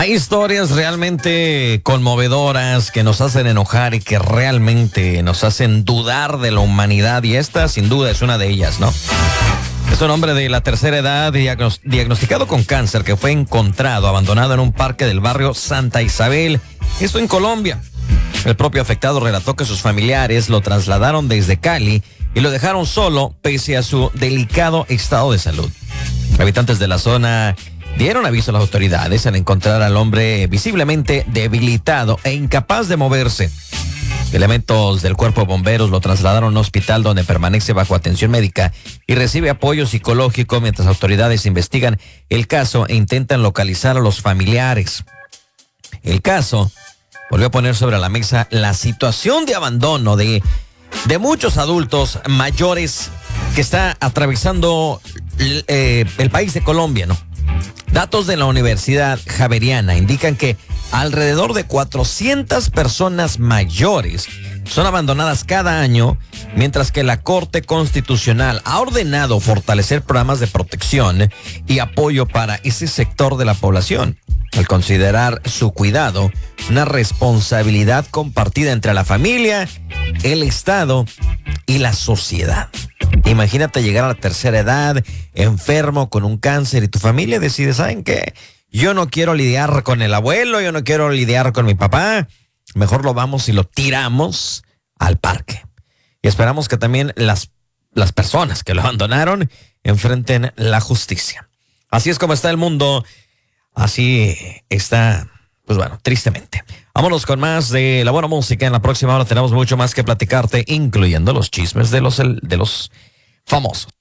Hay historias realmente conmovedoras que nos hacen enojar y que realmente nos hacen dudar de la humanidad, y esta sin duda es una de ellas, ¿no? Es un hombre de la tercera edad diagnosticado con cáncer que fue encontrado abandonado en un parque del barrio Santa Isabel, esto en Colombia. El propio afectado relató que sus familiares lo trasladaron desde Cali y lo dejaron solo pese a su delicado estado de salud. Habitantes de la zona dieron aviso a las autoridades al encontrar al hombre visiblemente debilitado e incapaz de moverse. Elementos del cuerpo de bomberos lo trasladaron a un hospital donde permanece bajo atención médica y recibe apoyo psicológico mientras autoridades investigan el caso e intentan localizar a los familiares. El caso volvió a poner sobre la mesa la situación de abandono de muchos adultos mayores que está atravesando el país de Colombia, ¿no? Datos de la Universidad Javeriana indican que alrededor de 400 personas mayores son abandonadas cada año, mientras que la Corte Constitucional ha ordenado fortalecer programas de protección y apoyo para ese sector de la población, al considerar su cuidado una responsabilidad compartida entre la familia, el Estado y la sociedad. Imagínate llegar a la tercera edad, enfermo con un cáncer, y tu familia decide, ¿saben qué? Yo no quiero lidiar con el abuelo, yo no quiero lidiar con mi papá, mejor lo vamos y lo tiramos al parque. Y esperamos que también las personas que lo abandonaron enfrenten la justicia. Así es como está el mundo, así está, pues bueno, tristemente. Vámonos con más de la buena música. En la próxima hora tenemos mucho más que platicarte, incluyendo los chismes de los famosos.